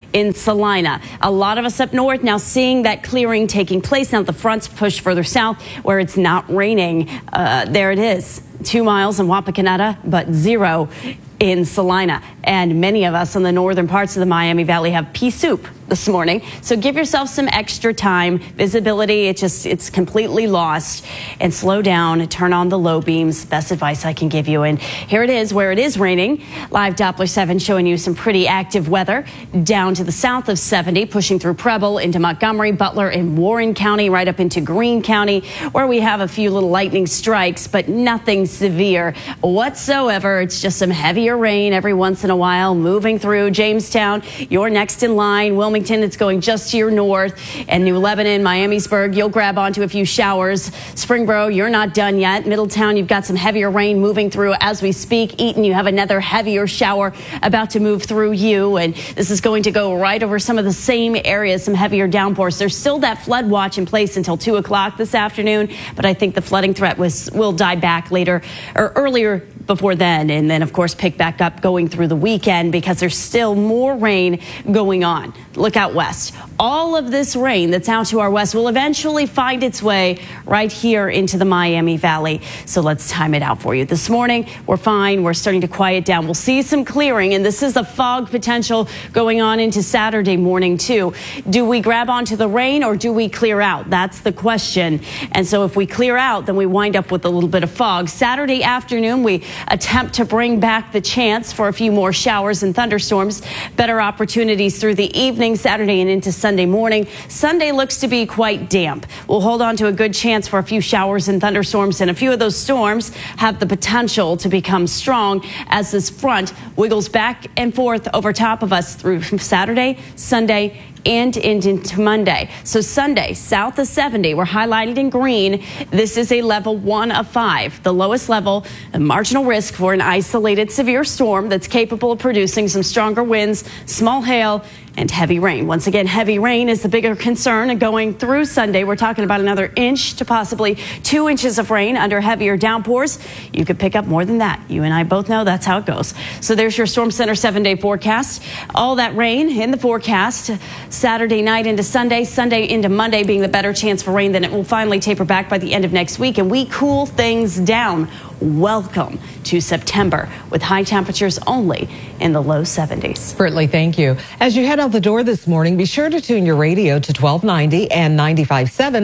in Salina. A lot of us up north now seeing that clearing taking place. Now the fronts push further south where it's not raining. There it is. 2 miles in Wapakoneta, but 0 in Salina. And many of us in the northern parts of the Miami Valley have pea soup this morning. So give yourself some extra time. Visibility, it's completely lost. And slow down, turn on the low beams. Best advice I can give you. And here it is where it is raining. Live Doppler 7 showing you some pretty active weather down to the south of 70, pushing through Preble into Montgomery, Butler, and Warren County, right up into Greene County, where we have a few little lightning strikes, but nothing severe whatsoever. It's just some heavier rain every once in a while moving through Jamestown. You're next in line. Wilmington, it's going just to your north, and New Lebanon, Miamisburg, you'll grab onto a few showers. Springboro, you're not done yet. Middletown, you've got some heavier rain moving through as we speak. Eaton, you have another heavier shower about to move through you, and this is going to go right over some of the same areas, some heavier downpours. There's still that flood watch in place until 2 o'clock this afternoon, but I think the flooding threat will die back later or earlier before then, and then of course pick back up going through the weekend because there's still more rain going on. Look out west. All of this rain that's out to our west will eventually find its way right here into the Miami Valley. So let's time it out for you. This morning, we're fine. We're starting to quiet down. We'll see some clearing, and this is a fog potential going on into Saturday morning too. Do we grab onto the rain or do we clear out? That's the question. And so if we clear out, then we wind up with a little bit of fog. Saturday afternoon, we attempt to bring back the chance for a few more showers and thunderstorms. Better opportunities through the evening, Saturday and into Sunday morning. Sunday looks to be quite damp. We'll hold on to a good chance for a few showers and thunderstorms, and a few of those storms have the potential to become strong as this front wiggles back and forth over top of us through Saturday, Sunday, and into Monday. So Sunday, south of 70, we're highlighted in green. This is a level 1 of 5, the lowest level, a marginal risk for an isolated severe storm that's capable of producing some stronger winds, small hail, and heavy rain. Once again, heavy rain is the bigger concern. And going through Sunday, we're talking about another inch to possibly 2 inches of rain under heavier downpours. You could pick up more than that. You and I both know that's how it goes. So there's your Storm Center 7-day forecast. All that rain in the forecast Saturday night into Sunday, Sunday into Monday being the better chance for rain. Then it will finally taper back by the end of next week, and we cool things down. Welcome to September with high temperatures only in the low 70s. Brittany, thank you. As you head out the door this morning, be sure to tune your radio to 1290 and 95.7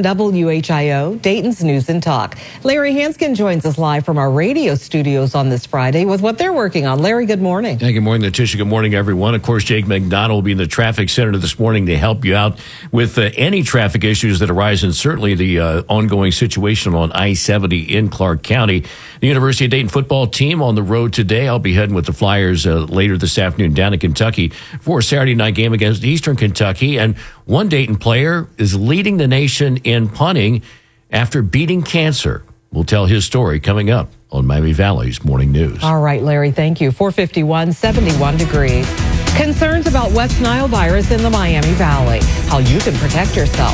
WHIO, Dayton's News and Talk. Larry Hanskin joins us live from our radio studios on this Friday with what they're working on. Larry, good morning. Hey, good morning, Letitia. Good morning, everyone. Of course, Jake McDonald will be in the traffic center this morning to help you out with any traffic issues that arise, and certainly the ongoing situation on I-70 in Clark County. The University of Dayton football team on the road today. I'll be heading with the Flyers later this afternoon down in Kentucky for a Saturday night game against Eastern Kentucky. And one Dayton player is leading the nation in punting after beating cancer. We'll tell his story coming up on Miami Valley's Morning News. All right, Larry, thank you. 451, 71 degrees. Concerns about West Nile virus in the Miami Valley. How you can protect yourself.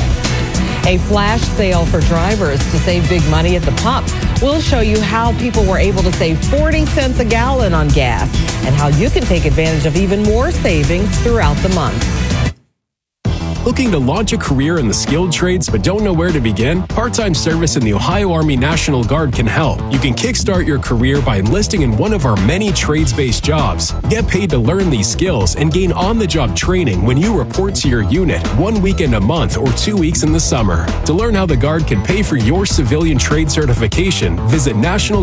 A flash sale for drivers to save big money at the pump. We'll show you how people were able to save 40 cents a gallon on gas and how you can take advantage of even more savings throughout the month. Looking to launch a career in the skilled trades but don't know where to begin? Part-time service in the Ohio Army National Guard can help. You can kickstart your career by enlisting in one of our many trades-based jobs. Get paid to learn these skills and gain on-the-job training when you report to your unit 1 weekend a month or 2 weeks in the summer. To learn how the Guard can pay for your civilian trade certification, visit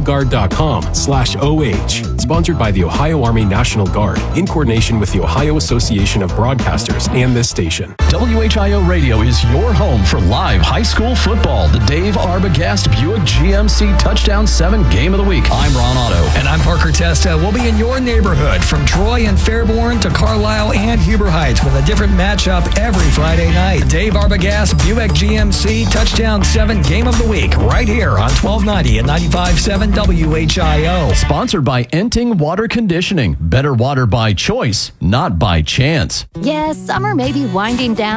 nationalguard.com/OH. Sponsored by the Ohio Army National Guard in coordination with the Ohio Association of Broadcasters and this station. WHIO Radio is your home for live high school football. The Dave Arbogast Buick GMC Touchdown 7 Game of the Week. I'm Ron Otto. And I'm Parker Testa. We'll be in your neighborhood from Troy and Fairborn to Carlisle and Huber Heights with a different matchup every Friday night. Dave Arbogast Buick GMC Touchdown 7 Game of the Week right here on 1290 and 95.7 WHIO. Sponsored by Enting Water Conditioning. Better water by choice, not by chance. Yes, summer may be winding down,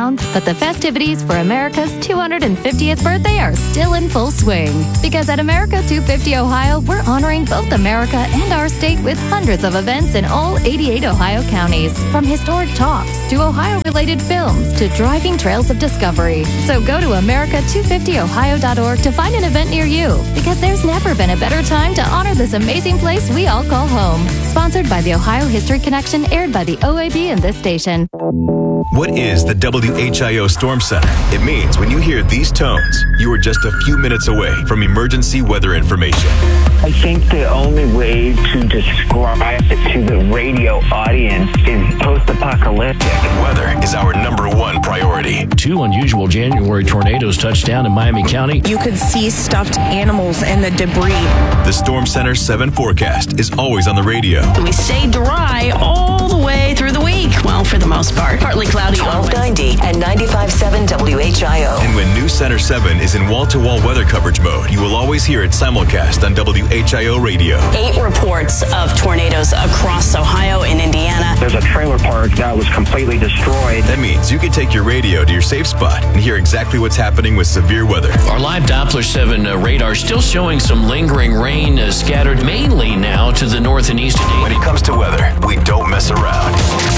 around, but the festivities for America's 250th birthday are still in full swing. Because at America 250 Ohio, we're honoring both America and our state with hundreds of events in all 88 Ohio counties. From historic talks to Ohio-related films to driving trails of discovery. So go to America250Ohio.org to find an event near you. Because there's never been a better time to honor this amazing place we all call home. Sponsored by the Ohio History Connection, aired by the OAB and this station. What is the WHIO Storm Center? It means when you hear these tones, you are just a few minutes away from emergency weather information. I think the only way to describe it to the radio audience is post-apocalyptic. And weather is our #1 priority. 2 unusual January tornadoes touched down in Miami County. You could see stuffed animals and the debris. The Storm Center 7 forecast is always on the radio. We stay dry all the way through the week. Well, for the most part. Partly cloudy. 1290 and 95.7 WHIO. And when News Center 7 is in wall-to-wall weather coverage mode, you will always hear it simulcast on WHIO radio. 8 reports of tornadoes across Ohio and Indiana. There's a trailer park that was completely destroyed. That means you can take your radio to your safe spot and hear exactly what's happening with severe weather. Our live Doppler 7 radar still showing some lingering rain scattered mainly now to the north and east. When it comes to weather, we don't mess around.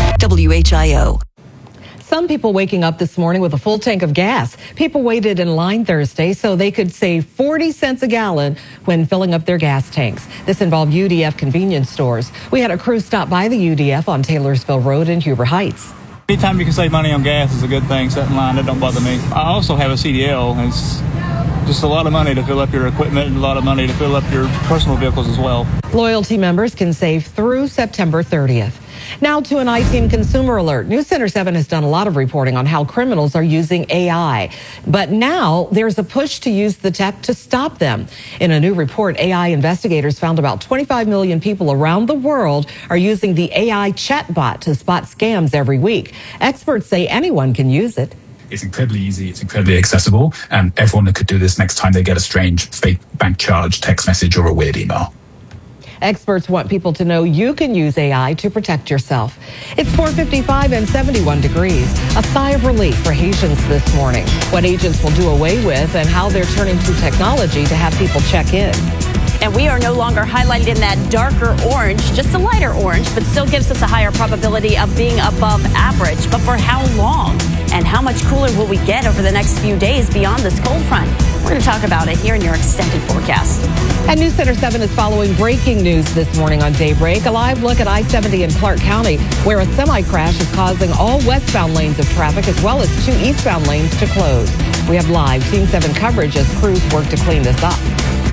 WHIO. Some people waking up this morning with a full tank of gas. People waited in line Thursday so they could save 40 cents a gallon when filling up their gas tanks. This involved UDF convenience stores. We had a crew stop by the UDF on Taylorsville Road in Huber Heights. Anytime you can save money on gas is a good thing. Set in line, that don't bother me. I also have a CDL. It's just a lot of money to fill up your equipment and a lot of money to fill up your personal vehicles as well. Loyalty members can save through September 30th. Now to an I-Team consumer alert. News Center 7 has done a lot of reporting on how criminals are using AI. But now there's a push to use the tech to stop them. In a new report, AI investigators found about 25 million people around the world are using the AI chatbot to spot scams every week. Experts say anyone can use it. It's incredibly easy. It's incredibly accessible. And everyone could do this next time they get a strange fake bank charge, text message, or a weird email. Experts want people to know you can use AI to protect yourself. It's 4:55 and 71 degrees. A sigh of relief for Haitians this morning. What agents will do away with and how they're turning to technology to have people check in. And we are no longer highlighted in that darker orange, just a lighter orange, but still gives us a higher probability of being above average. But for how long? And how much cooler will we get over the next few days beyond this cold front? We're going to talk about it here in your extended forecast. And News Center 7 is following breaking news this morning on Daybreak. A live look at I-70 in Clark County, where a semi-crash is causing all westbound lanes of traffic as well as 2 eastbound lanes to close. We have live Team 7 coverage as crews work to clean this up.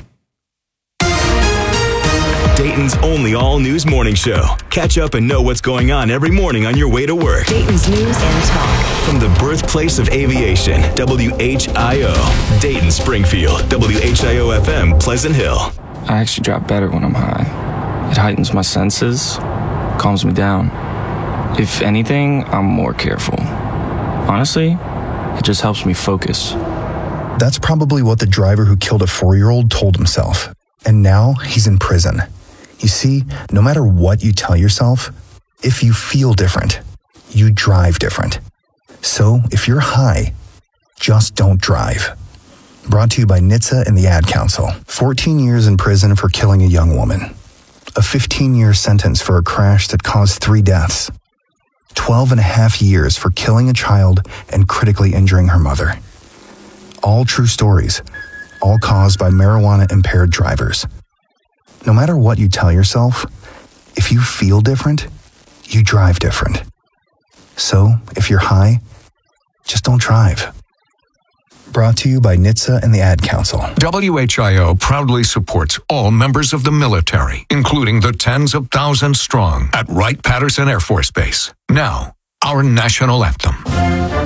Dayton's only all-news morning show. Catch up and know what's going on every morning on your way to work. Dayton's News and Talk. From the birthplace of aviation, WHIO. Dayton, Springfield, WHIO-FM, Pleasant Hill. I actually drop better when I'm high. It heightens my senses, calms me down. If anything, I'm more careful. Honestly, it just helps me focus. That's probably what the driver who killed a 4-year-old told himself. And now he's in prison. You see, no matter what you tell yourself, if you feel different, you drive different. So if you're high, just don't drive. Brought to you by NHTSA and the Ad Council. 14 years in prison for killing a young woman. A 15-year sentence for a crash that caused 3 deaths. 12.5 years for killing a child and critically injuring her mother. All true stories, all caused by marijuana-impaired drivers. No matter what you tell yourself, if you feel different, you drive different. So, if you're high, just don't drive. Brought to you by NHTSA and the Ad Council. WHIO proudly supports all members of the military, including the tens of thousands strong at Wright-Patterson Air Force Base. Now, our national anthem.